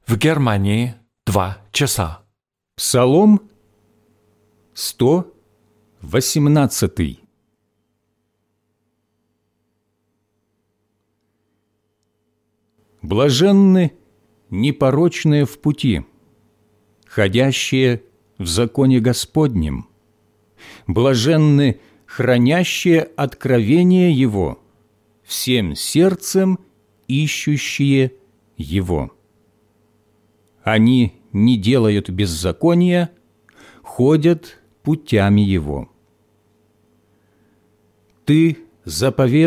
В Германии 2 часа. Псалом 118. Блаженны непорочные в пути, ходящие в законе Господнем. Блаженны хранящие откровение Его, всем сердцем ищущие Его. Они не делают беззакония, ходят путями Его. Ты заповедуешь